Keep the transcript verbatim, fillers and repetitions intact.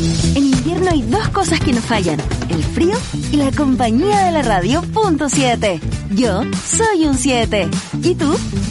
En invierno hay dos cosas que no fallan: el frío y la compañía de la radio punto siete. Yo soy un siete. ¿Y tú?